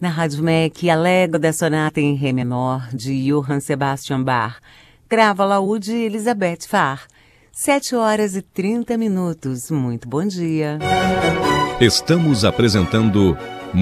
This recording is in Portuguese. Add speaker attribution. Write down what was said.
Speaker 1: Na Rádio MEC, Allegro da sonata em Ré menor, de Johann Sebastian Bach. Grava laúde Elisabeth Farr. 7h30. Muito bom dia.
Speaker 2: Estamos apresentando